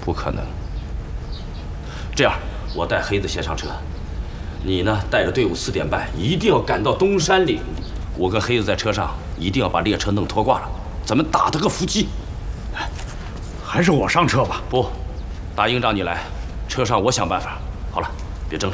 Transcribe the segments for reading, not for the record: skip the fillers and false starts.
不可能。这样，我带黑子先上车，你呢带着队伍4点半一定要赶到东山岭。我跟黑子在车上一定要把列车弄脱挂了，咱们打他个伏击。 还是我上车吧。 不，大营长你来，车上我想办法。好了，别争了。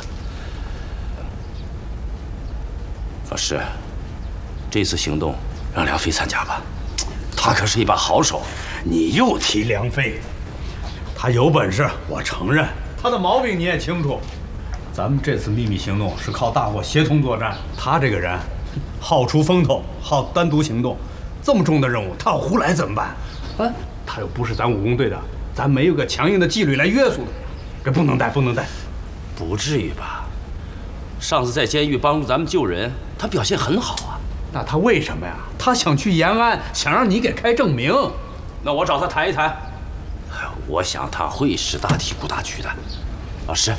老师，这次行动让梁飞参加吧，他可是一把好手。 你又提梁飞，他有本事，我承认。他的毛病你也清楚。咱们这次秘密行动是靠大伙协同作战，他这个人好出风头，好单独行动，这么重的任务他要胡来怎么办？啊，他又不是咱武工队的，咱没有个强硬的纪律来约束他，这不能带，不能带。 不至于吧？上次在监狱帮助咱们救人，他表现很好啊。 那他为什么呀？他想去延安，想让你给开证明。 那我找他谈一谈。我想他会识大体、顾大局的。老师，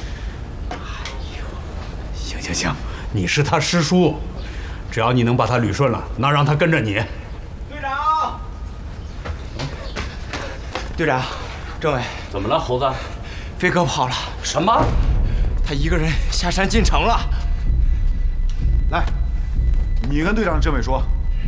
行行行，你是他师叔，只要你能把他捋顺了，那让他跟着你。 队长，队长，政委， 怎么了，猴子？ 飞哥跑了。 什么？ 他一个人下山进城了。 来，你跟队长政委说。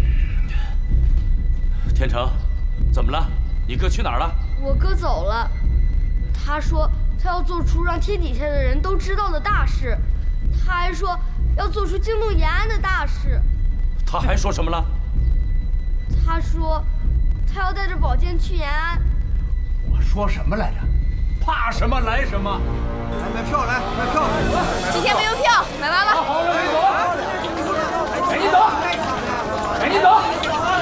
天成，怎么了？你哥去哪儿了？ 我哥走了，他说他要做出让天底下的人都知道的大事，他还说要做出惊动延安的大事。 他还说什么了？ 他说他要带着宝剑去延安。 我说什么来着？怕什么来什么。 来买票，来买票。 今天没有票，买完了。 好，赶紧走，赶紧走。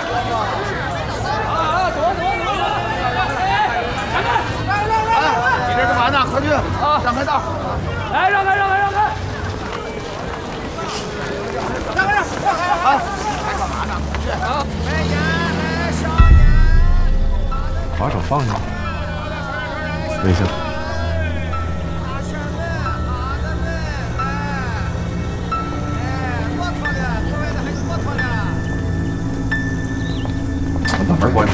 你这干嘛呢？快去啊！让开道！ 来，让开！ 让开！啊！还干嘛呢？去啊！ 把手放下，微笑。 把门关上。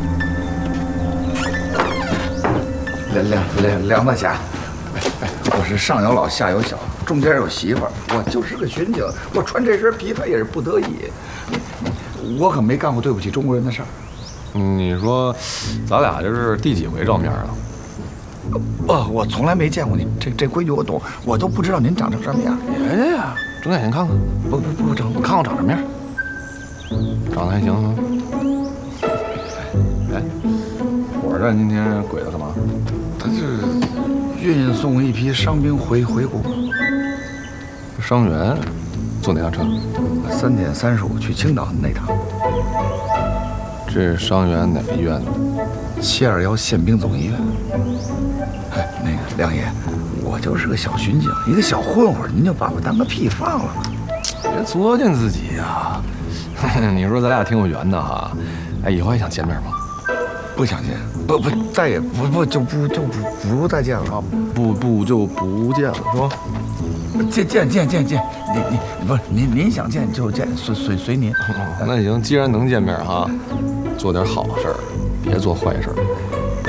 两大侠，我是上有老下有小，中间有媳妇儿，我就是个巡警，我穿这身皮也是不得已。我可没干过对不起中国人的事儿。 你说，咱俩这是第几回照面啊？ 我从来没见过您，这规矩我懂，我都不知道您长成什么样。 哎呀，睁眼睛看看， 不长，看我长什么样？ 长得还行啊。哎，火车站今天鬼子干嘛？ 他是运送一批伤兵回国。 伤员坐哪辆车 ？3点35去青岛那趟。 这伤员哪个医院的 ？721宪兵总医院。哎，那个梁爷，我就是个小巡警，一个小混混，您就把我当个屁放了吧？ 别作践自己呀！你说咱俩挺有缘的哈。哎，以后还想见面吗？ 不想见，再也不再见了啊！ 不就不见了，是吧？ 见，您想见就见，随您。 那行，既然能见面哈，做点好事儿，别做坏事儿。